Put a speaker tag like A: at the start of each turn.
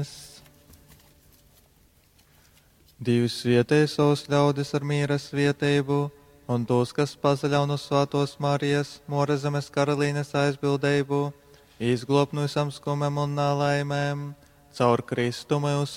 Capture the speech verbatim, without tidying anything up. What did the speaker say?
A: mēs. Divas vietēsos ļaudis ar mīras vietību, un tos, kas pazaļaun uz svētos Marijas, Morezemes karalīnes aizbildību, izglāb no visam skumam un nelaimēm, caur Kristu mūsu